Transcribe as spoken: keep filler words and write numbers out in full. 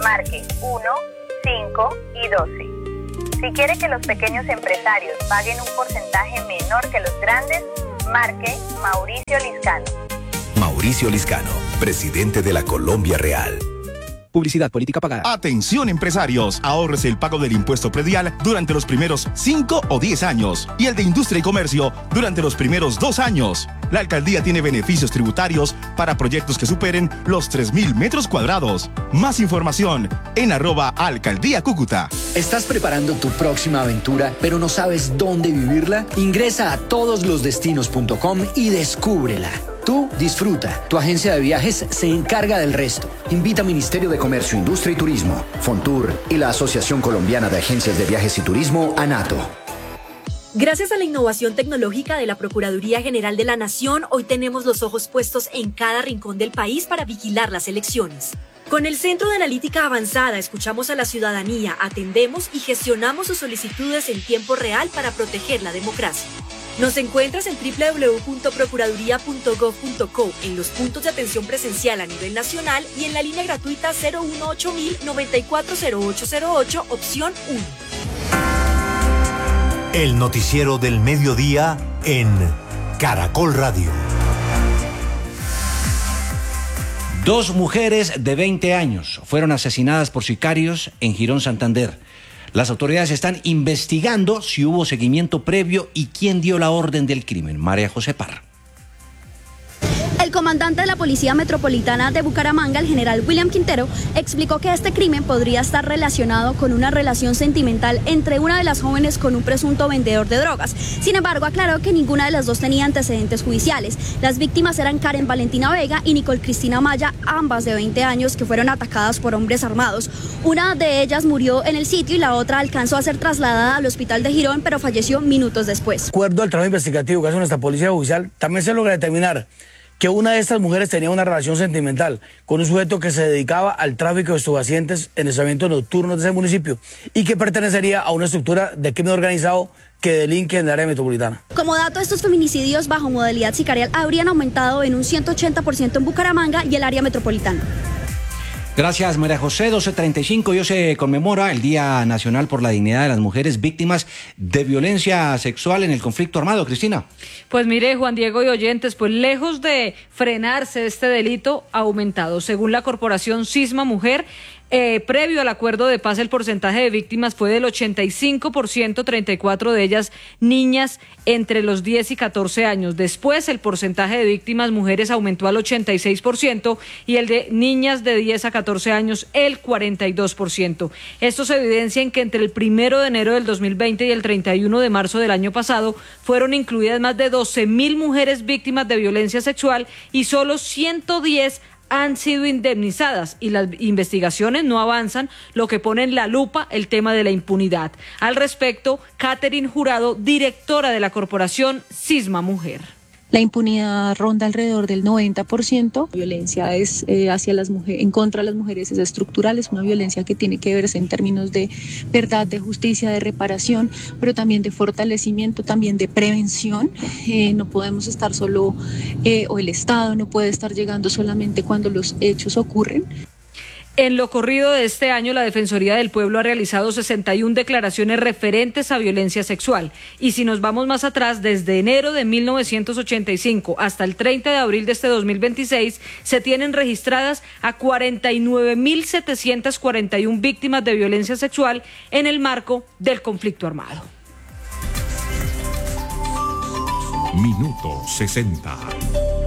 marque uno, cinco y doce. Si quiere que los pequeños empresarios paguen un porcentaje menor que los grandes, marque Mauricio Liscano. Mauricio Liscano, presidente de la Colombia Real. Publicidad política pagada. Atención empresarios, ahorres el pago del impuesto predial durante los primeros cinco o diez años y el de industria y comercio durante los primeros dos años. La alcaldía tiene beneficios tributarios para proyectos que superen los tres mil metros cuadrados. Más información en arroba alcaldía Cúcuta. ¿Estás preparando tu próxima aventura, pero no sabes dónde vivirla? Ingresa a todos los destinos punto com y descúbrela. Tú disfruta, tu agencia de viajes se encarga del resto. Invita a Ministerio de Comercio, Industria y Turismo, Fontur y la Asociación Colombiana de Agencias de Viajes y Turismo, ANATO. Gracias a la innovación tecnológica de la Procuraduría General de la Nación, hoy tenemos los ojos puestos en cada rincón del país para vigilar las elecciones. Con el Centro de Analítica Avanzada escuchamos a la ciudadanía, atendemos y gestionamos sus solicitudes en tiempo real para proteger la democracia. Nos encuentras en doble u doble u doble u punto procuraduría punto gov punto co, en los puntos de atención presencial a nivel nacional y en la línea gratuita cero uno ocho mil noventa y cuatro cero ocho cero ocho, opción uno. El noticiero del mediodía en Caracol Radio. Dos mujeres de veinte años fueron asesinadas por sicarios en Girón, Santander. Las autoridades están investigando si hubo seguimiento previo y quién dio la orden del crimen. María José Parra. El comandante de la Policía Metropolitana de Bucaramanga, el general William Quintero, explicó que este crimen podría estar relacionado con una relación sentimental entre una de las jóvenes con un presunto vendedor de drogas. Sin embargo, aclaró que ninguna de las dos tenía antecedentes judiciales. Las víctimas eran Karen Valentina Vega y Nicole Cristina Maya, ambas de veinte años, que fueron atacadas por hombres armados. Una de ellas murió en el sitio y la otra alcanzó a ser trasladada al hospital de Girón, pero falleció minutos después. De acuerdo al trabajo investigativo que hace nuestra Policía Judicial, también se logra determinar que una de estas mujeres tenía una relación sentimental con un sujeto que se dedicaba al tráfico de estupefacientes en establecimientos nocturnos de ese municipio y que pertenecería a una estructura de crimen organizado que delinque en el área metropolitana. Como dato, estos feminicidios bajo modalidad sicarial habrían aumentado en un ciento ochenta por ciento en Bucaramanga y el área metropolitana. Gracias, María José. doce treinta y cinco, hoy se conmemora el Día Nacional por la Dignidad de las Mujeres Víctimas de Violencia Sexual en el Conflicto Armado. Cristina. Pues mire, Juan Diego y oyentes, pues lejos de frenarse este delito, ha aumentado. Según la corporación Cisma Mujer, Eh, previo al acuerdo de paz, el porcentaje de víctimas fue del ochenta y cinco por ciento, treinta y cuatro de ellas niñas entre los diez y catorce años. Después, el porcentaje de víctimas mujeres aumentó al ochenta y seis por ciento y el de niñas de diez a catorce años el cuarenta y dos por ciento. Esto se evidencia en que entre el primero de enero del dos mil veinte y el treinta y uno de marzo del año pasado fueron incluidas más de doce mil mujeres víctimas de violencia sexual y solo ciento diez han sido indemnizadas y las investigaciones no avanzan, lo que pone en la lupa el tema de la impunidad. Al respecto, Catherine Jurado, directora de la corporación Cisma Mujer. La impunidad ronda alrededor del noventa por ciento. La violencia es eh, hacia las mujeres, en contra de las mujeres es estructural, es una violencia que tiene que verse en términos de verdad, de justicia, de reparación, pero también de fortalecimiento, también de prevención. Eh, no podemos estar solo, eh, o el Estado no puede estar llegando solamente cuando los hechos ocurren. En lo corrido de este año, la Defensoría del Pueblo ha realizado sesenta y una declaraciones referentes a violencia sexual. Y si nos vamos más atrás, desde enero de mil novecientos ochenta y cinco hasta el treinta de abril de este dos mil veintiséis, se tienen registradas a cuarenta y nueve mil setecientas cuarenta y una víctimas de violencia sexual en el marco del conflicto armado. Minuto sesenta.